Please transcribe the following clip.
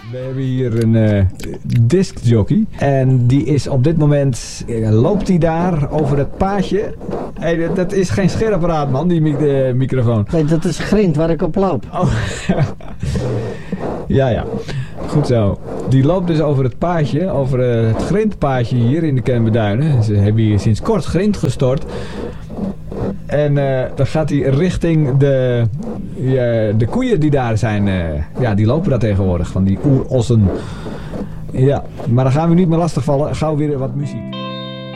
We hebben hier een discjockey. En die is op dit moment... loopt hij daar over het paadje. Hey, dat is geen scheerapparaat, man, die microfoon. Nee, dat is grind waar ik op loop. Oh. Ja. Goed zo. Die loopt dus over het paadje, over het grindpaadje hier in de Kennemerduinen. Ze hebben hier sinds kort grind gestort. En dan gaat hij richting de koeien die daar zijn. Die lopen daar tegenwoordig, van die oerossen. Ja, maar dan gaan we niet meer lastigvallen. Gauw weer wat muziek.